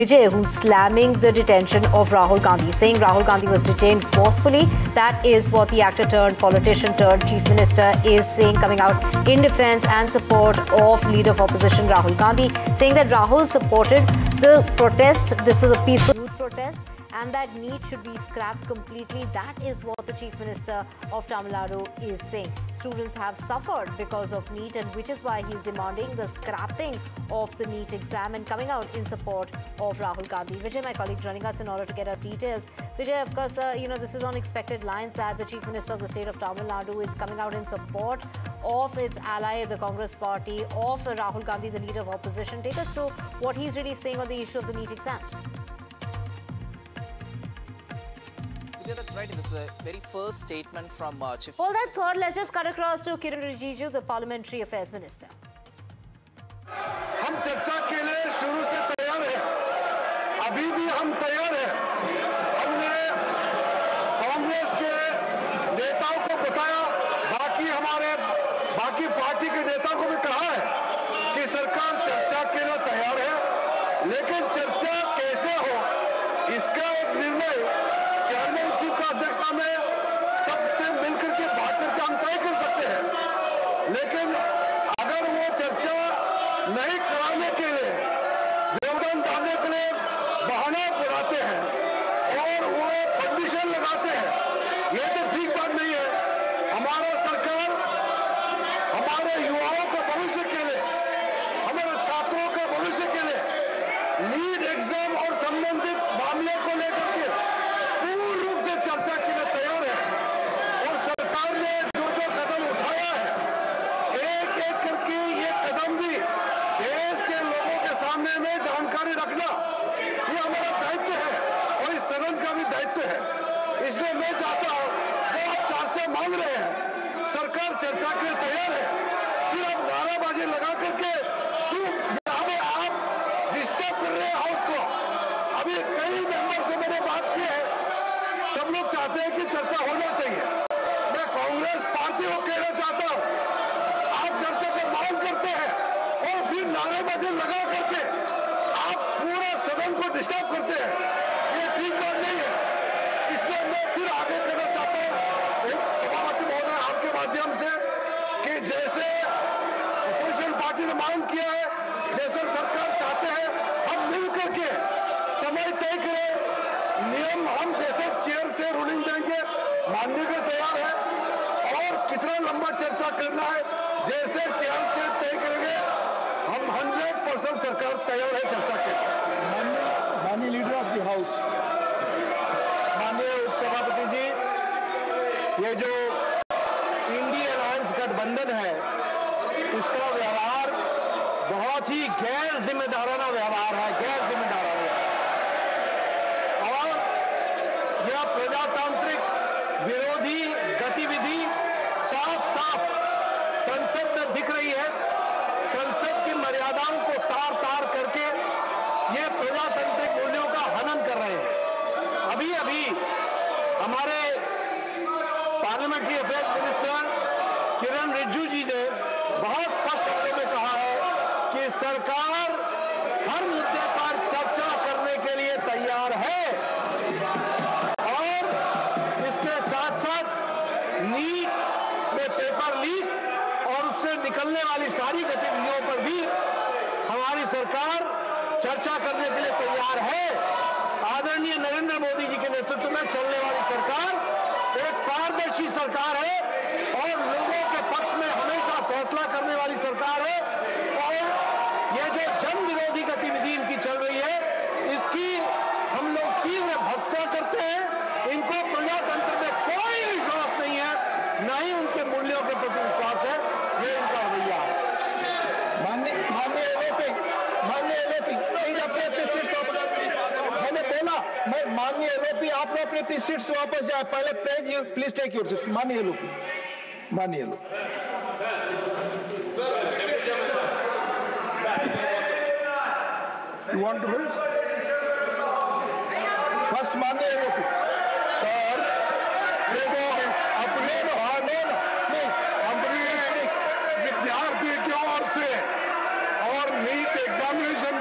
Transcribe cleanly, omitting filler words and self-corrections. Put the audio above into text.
Vijay, who's slamming the detention of Rahul Gandhi, saying Rahul Gandhi was detained forcefully. That is what the actor turned politician turned chief minister is saying, coming out in defense and support of leader of opposition Rahul Gandhi, saying that Rahul supported the protest. This was a peaceful youth protest, and that NEET should be scrapped completely. That is what the Chief Minister of Tamil Nadu is saying. Students have suffered because of NEET, and which is why he is demanding the scrapping of the NEET exam and coming out in support of Rahul Gandhi. Vijay, my colleague, joining us in order to get us details. Vijay, of course, this is on expected lines that the Chief Minister of the state of Tamil Nadu is coming out in support of its ally, the Congress party, of Rahul Gandhi, the leader of opposition. Take us through what he's really saying on the issue of the NEET exams. Yeah, that's right. It was a very first statement from Chief. Hold that thought. Let's just cut across to Kiren Rijiju, the Parliamentary Affairs Minister. हम चर्चा के लिए शुरू से तैयार हैं। अभी भी हम तैयार हैं। हमने कांग्रेस के नेताओं को बताया, बाकी पार्टी के नेताओं को भी कहा है कि सरकार चर्चा के लिए तैयार है, लेकिन चर्चा कैसे हो इसका एक निर्णय चेयरमैनशिप का अध्यक्षता में सबसे मिलकर के बात करके हम तय कर सकते हैं। लेकिन अगर वो चर्चा नहीं कराने के लिए, व्यवधान डालने के लिए बहाना बनाते हैं और वो कंडीशन लगाते हैं, ये तो ठीक बात नहीं है। हमारा सरकार हमारे युवाओं का भविष्य के लिए, हमारे छात्रों का भविष्य के लिए नीट एग्जाम और संबंधित मामले को लेकर के पूर्ण रूप से चर्चा के लिए तैयार है। और सरकार ने जो जो कदम उठाया है, एक एक करके ये कदम भी देश के लोगों के सामने में जानकारी रखना, ये हमारा दायित्व है और इस सदन का भी दायित्व है। इसलिए मैं चाहता हूं, जो आप चर्चा मांग रहे हैं, सरकार चर्चा के लिए तैयार है, फिर आप नाराबाजी लगा करके क्यों यहाँ पे आप डिस्टर्ब कर रहे हैं हाउस को। अभी कई मेंबर से मैंने बात की है, सब लोग चाहते हैं कि चर्चा होना चाहिए। मैं कांग्रेस पार्टी को कहना चाहता हूं, आप चर्चा की मांग करते हैं और फिर नारेबाजी लगा करके आप पूरा सदन को डिस्टर्ब करते हैं, ये ठीक बात नहीं है। इसलिए मैं फिर आगे कहना चाहता हूं, सभापति महोदय आपके माध्यम से, कि जैसे अपोजिशन पार्टी ने मांग किया है, जैसे सरकार चाहते हैं, हम मिलकर के समय तय करें, नियम हम जैसे चेयर से रूलिंग देंगे मानने के तैयार है, और कितना लंबा चर्चा करना है जैसे चेयर से तय करेंगे, हम 100% सरकार तैयार है चर्चा के। माननीय लीडर ऑफ द हाउस, माननीय उपसभापति जी, ये जो इंडिया अलायंस गठबंधन है, इसका व्यवहार बहुत ही गैर जिम्मेदाराना व्यवहार है, गैर जिम्मेदाराना। और यह प्रजातांत्रिक विरोधी गतिविधि साफ साफ संसद में दिख रही है। संसद की मर्यादाओं को तार तार करके ये प्रजातांत्रिक मूल्यों का हनन कर रहे हैं। अभी अभी हमारे पार्लियामेंट्री अफेयर्स मिनिस्टर किरण रिजिजू जी ने बहुत स्पष्ट शब्दों में कहा है कि सरकार हर मुद्दे पर चर्चा करने के लिए तैयार है, और इसके साथ साथ नीट में पेपर लीक और उससे निकलने वाली सारी गतिविधियों पर भी हमारी सरकार चर्चा करने के लिए तैयार है। आदरणीय नरेंद्र मोदी जी के नेतृत्व में चलने वाली सरकार एक पारदर्शी सरकार है और लोगों के पक्ष में हमेशा फैसला करने वाली सरकार है। और ये जो जन विरोधी गतिविधि इनकी चल रही है, इसकी हम लोग तीव्र भर्त्सना करते हैं। इनको प्रजातंत्र में कोई विश्वास नहीं है, न ही उनके मूल्यों के प्रति विश्वास है, ये इनका रवैया है। माननीय एलओपी, अपने सीट से मैंने बोला, मैं माननीय एलओपी, आप लोग अपनी सीट से वापस जाए। पहले प्लीज टेक योर सीट। माननीय LOP, You want to lose? First, माननीय एलओपी सर, देखो अपने विद्यार्थी की ओर से और नीट एग्जामिनेशन